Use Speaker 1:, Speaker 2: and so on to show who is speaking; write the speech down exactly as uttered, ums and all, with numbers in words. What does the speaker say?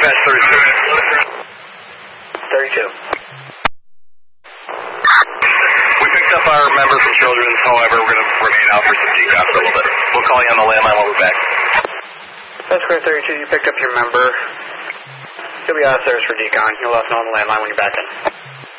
Speaker 1: dispatch thirty-two.
Speaker 2: thirty-two.
Speaker 1: We picked up our member from Children's, however, we're going to remain out for some decom for a little bit. We'll call you on the landline while we're back.
Speaker 2: That's Square thirty-two, you picked up your member. He'll be out of service for decon. You'll let us know on the landline when you're back in.